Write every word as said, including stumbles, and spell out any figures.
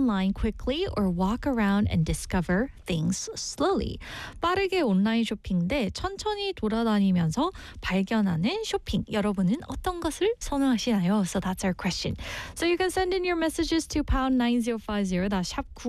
online quickly or walk around and discover things slowly. 빠르게 온라인 쇼핑 대 천천히 돌아다니면서 발견하는 쇼핑. 여러분은 어떤 것을 선호하시나요? So that's our question. So you can send in your messages to pound nine zero five zero. That's 샵